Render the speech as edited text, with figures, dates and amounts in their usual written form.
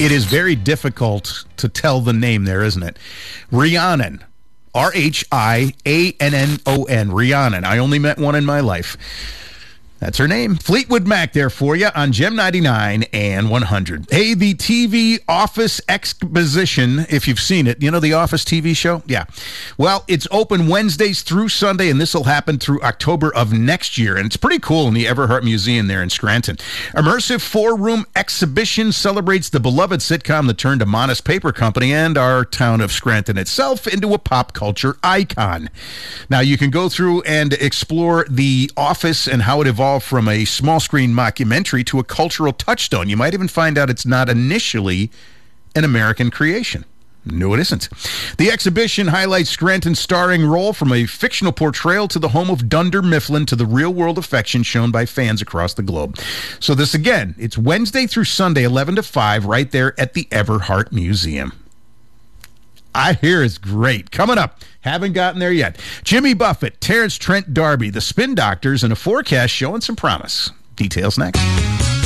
It is very difficult to tell the name there, isn't it? Rhiannon. Rhiannon. Rhiannon. I only met one in my life. That's her name. Fleetwood Mac there for you on Gem 99 and 100. Hey, the TV Office Exposition, if you've seen it, you know the Office TV show? Yeah. Well, it's open Wednesdays through Sunday, and this will happen through October of next year. And it's pretty cool in the Everhart Museum there in Scranton. Immersive four-room exhibition celebrates the beloved sitcom that turned a modest paper company and our town of Scranton itself into a pop culture icon. Now, you can go through and explore the Office and how it evolved from a small screen mockumentary to a cultural touchstone. You might even find out it's not initially an American creation. No, it isn't. The exhibition highlights Scranton's starring role from a fictional portrayal to the home of Dunder Mifflin to the real-world affection shown by fans across the globe. So this, again, it's Wednesday through Sunday, 11 to 5, right there at the Everhart Museum. I hear it's great. Coming up, haven't gotten there yet. Jimmy Buffett, Terrence Trent D'Arby, the Spin Doctors, and a forecast showing some promise. Details next.